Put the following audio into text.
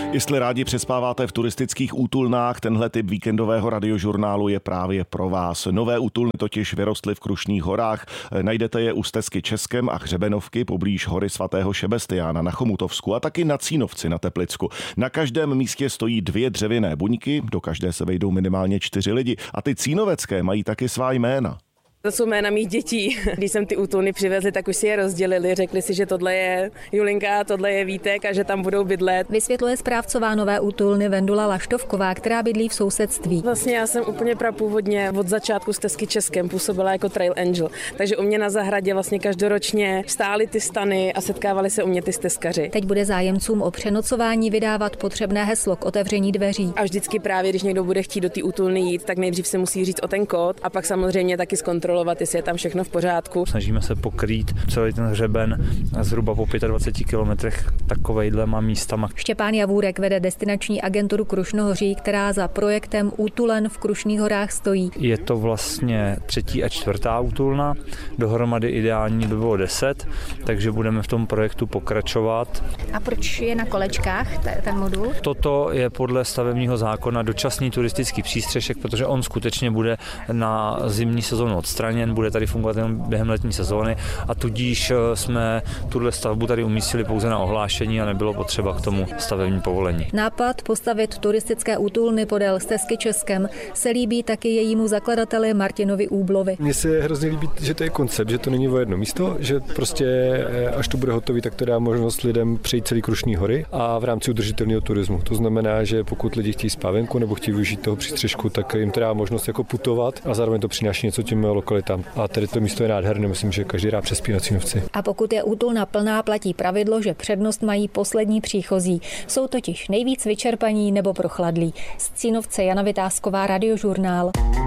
Jestli rádi přespáváte v turistických útulnách, tenhle typ víkendového radiožurnálu je právě pro vás. Nové útulny totiž vyrostly v Krušných horách. Najdete je u stezky Českem a Hřebenovky poblíž hory svatého Šebestiána na Chomutovsku a taky na Cínovci na Teplicku. Na každém místě stojí 2 dřevěné buňky, do každé se vejdou minimálně 4 lidi a ty cínovecké mají taky svá jména. To jsou jména mých dětí. Když jsem ty útulny přivezli, tak už si je rozdělili. Řekli si, že tohle je Julinka, tohle je Vítek a že tam budou bydlet. Vysvětluje správcová nové útulny Vendula Laštovková, která bydlí v sousedství. Vlastně já jsem úplně prapůvodně od začátku stezky Českem působila jako trail angel. Takže u mě na zahradě vlastně každoročně stály ty stany a setkávali se u mě ty stezkaři. Teď bude zájemcům o přenocování vydávat potřebné heslo k otevření dveří. A vždycky právě, když někdo bude chtít do té útulny jít, tak nejdřív se musí říct o ten kód a pak samozřejmě taky zkontrolovat, jestli je tam všechno v pořádku. Snažíme se pokrýt celý ten hřeben zhruba po 25 kilometrech takovejhlema místama. Štěpán Javůrek vede destinační agenturu Krušnohoří, která za projektem Útulen v Krušných horách stojí. Je to vlastně 3. a 4. útulna, dohromady ideální by bylo 10, takže budeme v tom projektu pokračovat. A proč je na kolečkách ten modul? Toto je podle stavebního zákona dočasný turistický přístřešek, protože on skutečně bude na zimní sezónu odstraněn, bude tady fungovat jen během letní sezóny a tudíž jsme tuhle stavbu tady umístili pouze na ohlášení a nebylo potřeba k tomu stavební povolení. Nápad postavit turistické útulny podél stezky Českem se líbí taky jejímu zakladateli Martinovi Úblovi. Mně se hrozně líbí, že to je koncept, že to není o jedno místo, že prostě až to bude hotový, tak to dá možnost lidem přejít celý Krušný hory a v rámci udržitelného turismu. To znamená, že pokud lidi chtějí spát venku nebo chtějí využít toho přístřešku, tak jim to dá možnost jako putovat a zároveň to přináší něco těm lokalitám. A tady to místo je nádherné, myslím, že každý rád přespí na Cínovci. A pokud je útulna plná, platí pravidlo, že přednost mají poslední příchozí. Jsou totiž nejvíc vyčerpaní nebo prochladlí. Z Cínovce Jana Vytázková, Radiožurnál.